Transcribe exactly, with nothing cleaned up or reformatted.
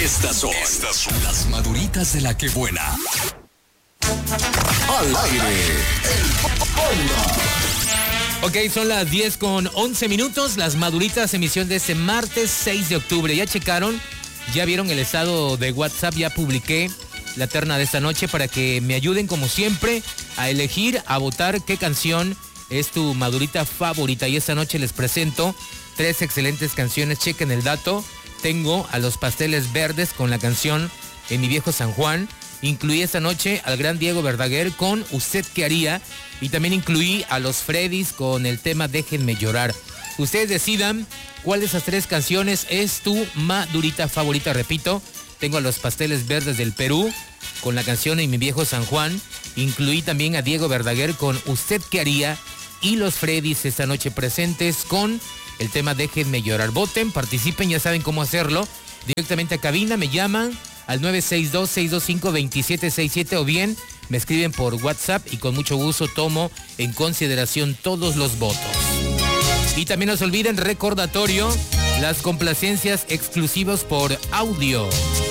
Estas son, Estas son las maduritas de la que buena. Al aire, el Panda. Ok, son las diez con once minutos, las maduritas, emisión de este martes seis de octubre. ¿Ya checaron? ¿Ya vieron el estado de WhatsApp? Ya publiqué la terna de esta noche para que me ayuden como siempre a elegir, a votar qué canción es tu madurita favorita. Y esta noche les presento tres excelentes canciones, chequen el dato. Tengo a Los Pasteles Verdes con la canción En mi viejo San Juan. Incluí esta noche al gran Diego Verdaguer con Usted qué haría. Y también incluí a Los Freddys con el tema Déjenme llorar. Ustedes decidan cuál de esas tres canciones es tu madurita favorita. Repito, tengo a Los Pasteles Verdes del Perú con la canción En mi viejo San Juan. Incluí también a Diego Verdaguer con Usted qué haría. Y Los Freddys esta noche presentes con el tema Déjenme llorar. Voten, participen, ya saben cómo hacerlo. Directamente a cabina, me llaman al nueve seis dos, seis dos cinco, dos siete seis siete o bien me escriben por WhatsApp y con mucho gusto tomo en consideración todos los votos. Y también no se olviden, recordatorio, las complacencias exclusivas por audio.